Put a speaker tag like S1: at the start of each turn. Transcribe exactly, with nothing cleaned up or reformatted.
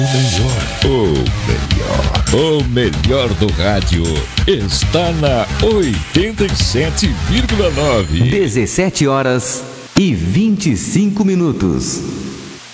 S1: O melhor, o melhor do rádio está na oitenta e sete vírgula nove.
S2: dezessete horas e vinte e cinco minutos.